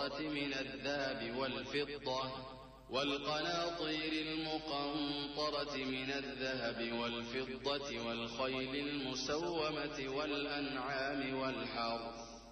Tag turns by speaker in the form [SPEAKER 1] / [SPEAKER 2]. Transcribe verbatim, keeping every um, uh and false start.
[SPEAKER 1] المقنطرة من الذهب والفضة والقناطير المقنطرة من الذهب والفضة والخيل المسومة والأنعام والحرث